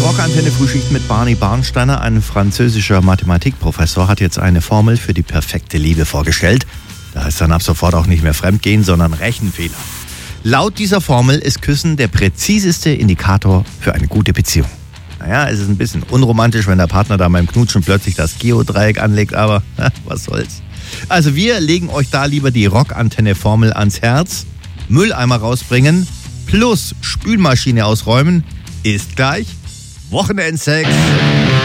Rockantenne Frühschicht mit Barney Barnsteiner, ein französischer Mathematikprofessor, hat jetzt eine Formel für die perfekte Liebe vorgestellt. Da heißt dann ab sofort auch nicht mehr Fremdgehen, sondern Rechenfehler. Laut dieser Formel ist Küssen der präziseste Indikator für eine gute Beziehung. Naja, es ist ein bisschen unromantisch, wenn der Partner da beim Knutschen plötzlich das Geodreieck anlegt, aber was soll's. Also wir legen euch da lieber die Rockantenne-Formel ans Herz. Mülleimer rausbringen plus Spülmaschine ausräumen ist gleich Wochenendsex.